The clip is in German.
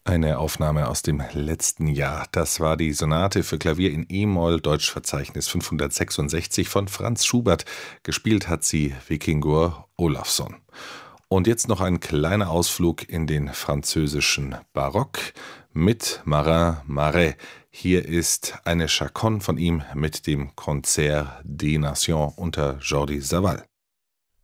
Eine Aufnahme aus dem letzten Jahr. Das war die Sonate für Klavier in E-Moll, Deutschverzeichnis 566 von Franz Schubert. Gespielt hat sie Víkingur Ólafsson. Und jetzt noch ein kleiner Ausflug in den französischen Barock mit Marin Marais. Hier ist eine Chaconne von ihm mit dem Concert des Nations unter Jordi Savall.